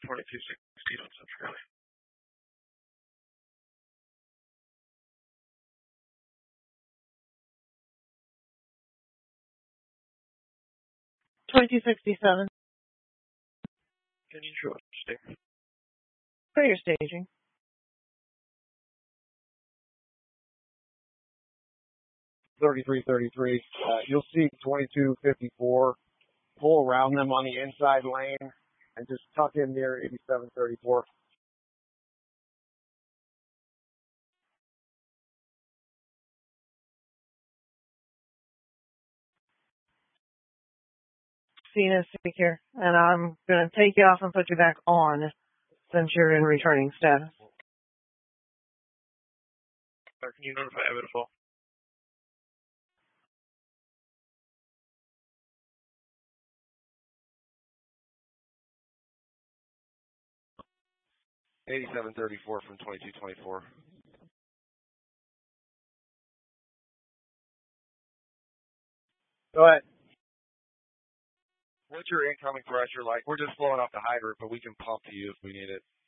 2260 on Central County. $22.67. Can you show us staging? For your staging. $33.33. You'll see 22.54. Pull around them on the inside lane and just tuck in near 87.34. Cena, speak here. And I'm going to take you off and put you back on since you're in returning status. Can you notify Abbott as well? $87.34 from 22.24. Go ahead. What's your incoming pressure like? We're just blowing off the hydrant, but we can pump to you if we need it.